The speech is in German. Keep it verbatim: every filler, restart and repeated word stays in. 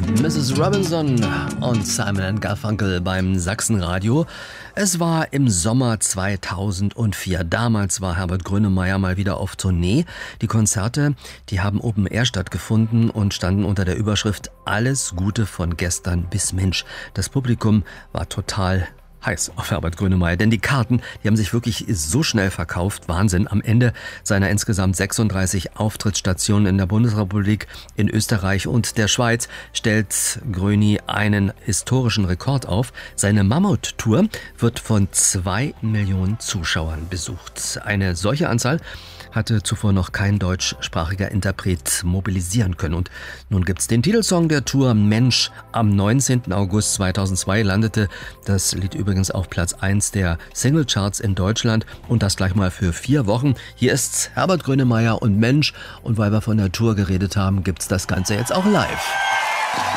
Missus Robinson und Simon and Garfunkel beim Sachsenradio. Es war im Sommer zweitausendvier. Damals war Herbert Grönemeyer mal wieder auf Tournee. Die Konzerte, die haben Open Air stattgefunden und standen unter der Überschrift Alles Gute von gestern bis Mensch. Das Publikum war total heiß auf Herbert Grönemeyer, denn die Karten, die haben sich wirklich so schnell verkauft. Wahnsinn. Am Ende seiner insgesamt sechsunddreißig Auftrittsstationen in der Bundesrepublik, in Österreich und der Schweiz stellt Gröni einen historischen Rekord auf. Seine Mammut-Tour wird von zwei Millionen Zuschauern besucht. Eine solche Anzahl hatte zuvor noch kein deutschsprachiger Interpret mobilisieren können. Und nun gibt's den Titelsong der Tour, Mensch. Am neunzehnten August zweitausendzwei landete das Lied übrigens auf Platz eins der Singlecharts in Deutschland und das gleich mal für vier Wochen. Hier ist Herbert Grönemeyer und Mensch. Und weil wir von der Tour geredet haben, gibt's das Ganze jetzt auch live.